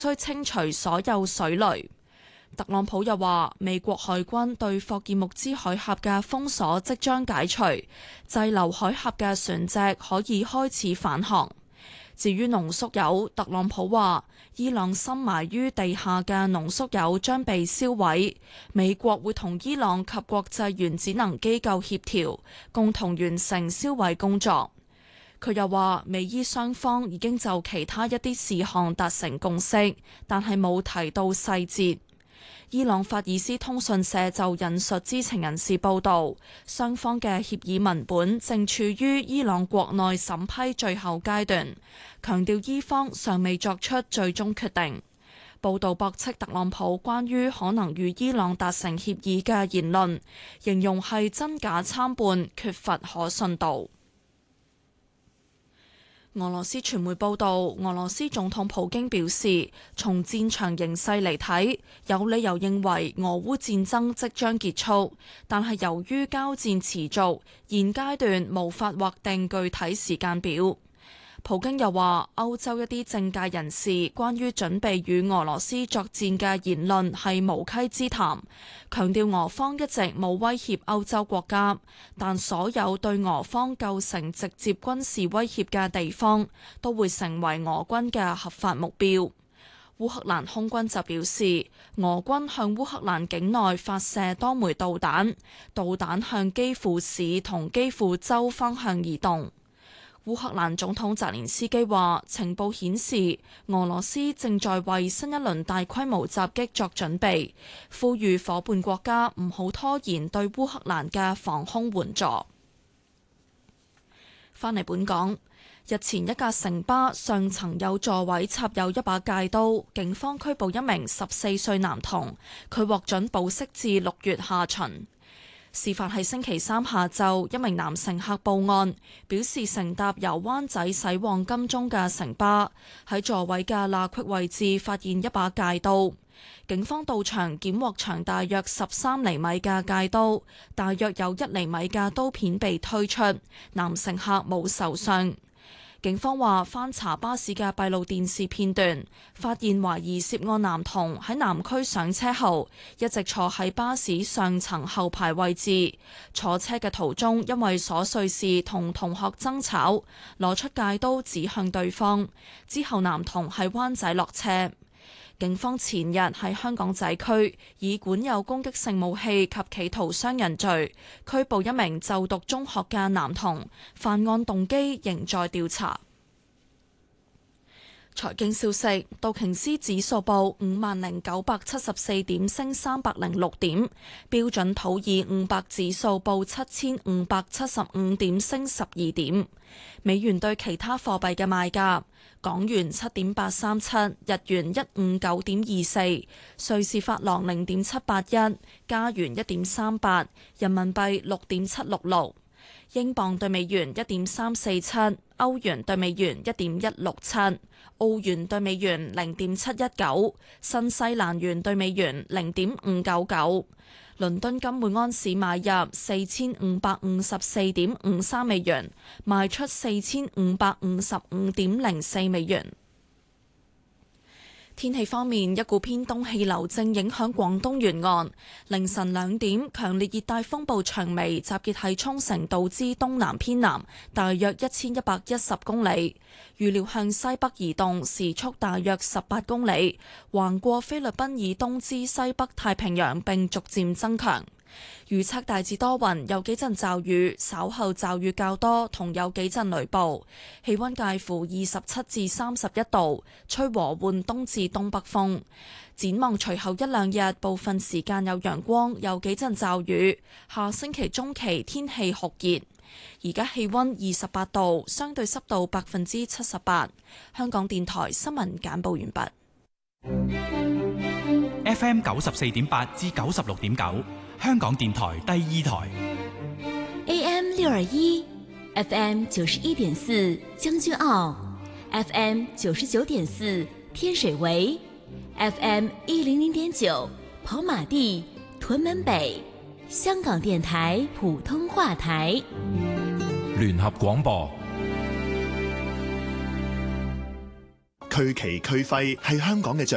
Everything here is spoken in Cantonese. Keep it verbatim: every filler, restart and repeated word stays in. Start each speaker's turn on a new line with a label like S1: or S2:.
S1: 須清除所有水雷。特朗普又話，美國海軍對霍爾木茲海峽嘅封鎖即將解除，滯留海峽嘅船隻可以開始返航。至於濃縮鈾，特朗普話，伊朗深埋於地下嘅濃縮鈾將被燒毀，美國會同伊朗及國際原子能機構協調，共同完成銷毀工作。佢又話，美伊雙方已經就其他一啲事項達成共識，但係冇提到細節。伊朗法爾斯通訊社就引述知情人士報道，雙方嘅協議文本正處於伊朗國內審批最後階段，強調伊方尚未作出最終決定。報道駁斥特朗普關於可能與伊朗達成協議嘅言論，形容係真假參半，缺乏可信度。俄羅斯傳媒報道，俄羅斯總統普京表示，從戰場形勢嚟睇，有理由認為俄烏戰爭即將結束，但係由於交戰持續，現階段無法劃定具體時間表。普京又話，歐洲一啲政界人士關於準備與俄羅斯作戰嘅言論係無稽之談，強調俄方一直冇威脅歐洲國家，但所有對俄方構成直接軍事威脅嘅地方都會成為俄軍嘅合法目標。烏克蘭空軍就表示，俄軍向烏克蘭境內發射多枚導彈，導彈向基輔市同基輔州方向移動。烏克蘭總統澤連斯基話，情報顯示俄羅斯正在為新一輪大規模襲擊作準備，呼籲夥伴國家唔好拖延對烏克蘭嘅防空援助。返嚟本港，日前一架城巴上層有座位插有一把戒刀，警方拘捕一名十四歲男童，佢獲准保釋至六月下旬。事發係星期三下晝，一名男乘客報案，表示乘搭由灣仔駛往金鐘嘅城巴，喺座位嘅罅隙位置發現一把戒刀。警方到場檢獲長大約十三厘米嘅戒刀，大約有一厘米嘅刀片被推出，男乘客冇受傷。警方話，翻查巴士嘅閉路電視片段，發現懷疑涉案男童喺南區上車後，一直坐喺巴士上層後排位置。坐車嘅途中，因為瑣碎事同同學爭吵，攞出戒刀指向對方。之後男童喺灣仔落車。警方前日喺香港仔區以管有攻擊性武器及企圖傷人罪拘捕一名就讀中學嘅男童，犯案動機仍在調查。財經消息，道瓊斯指數報五萬零九百七十四點，升三百零六點；標準普爾五百指數報七千五百七十五點，升十二點。美元對其他貨幣嘅賣價：港元七點八三七，日元一五九點二四，瑞士法郎零點七八一，加元一點三八，人民幣六點七六六。英鎊對美元一點三四七，歐元對美元一點一六七，澳元對美元零點七一九，新西蘭元對美元零點五九九。倫敦金每安士買入四千五百五十四點五三美元，賣出四千五百五十五點零四美元。天氣方面，一股偏東氣流正影響廣東沿岸。凌晨兩點，強烈熱帶風暴長眉集結喺沖繩島之東南偏南，大約一千一百一十公里，預料向西北移動，時速大約十八公里，橫過菲律賓以東之西北太平洋，並逐漸增強。預測大致多雲，有幾陣驟雨，稍後驟雨較多，同有幾陣雷暴。氣溫介乎二十七至三十一度，吹和緩東至東北風。展望隨後一兩日，部分時間有陽光，有幾陣驟雨。下星期中期天氣酷熱。而家氣溫二十八度，相對濕度百分之七十八。香港電台新聞簡報完畢。
S2: F M 九十四點八至九十六點九。香港電台第二台
S3: A M 六二一 F M 九十一點四將軍澳 F M 九十九點四天水圍 F M 一零零點九跑馬地屯門北香港電台普通話台
S4: 聯合廣播。
S5: 區旗區徽係香港嘅